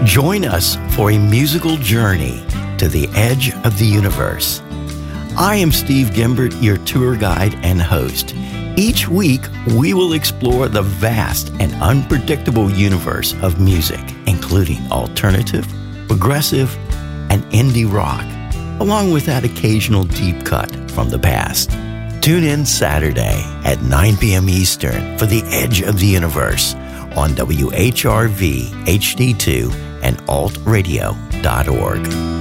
Join us for a musical journey to the edge of the universe. I am Steve Gimbert, your tour guide and host. Each week, we will explore the vast and unpredictable universe of music, including alternative, progressive, and indie rock, along with that occasional deep cut from the past. Tune in Saturday at 9 p.m. Eastern for The Edge of the Universe on WHRV HD2 and altradio.org.